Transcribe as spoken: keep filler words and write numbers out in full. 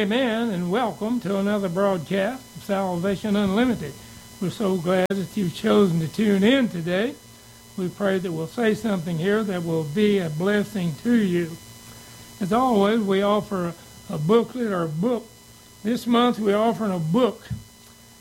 amen, and welcome to another broadcast of Salvation Unlimited. We're so glad that you've chosen to tune in today. We pray that we'll say something here that will be a blessing to you. As always, we offer a booklet or a book. This month we're offering a book